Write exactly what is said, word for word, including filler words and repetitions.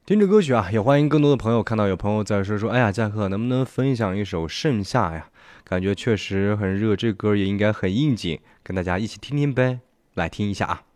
听着歌曲啊，也欢迎更多的朋友看到有朋友在说说，哎呀，驾克能不能分享一首《盛夏》呀？感觉确实很热，这歌也应该很应景，跟大家一起听听呗，来听一下啊。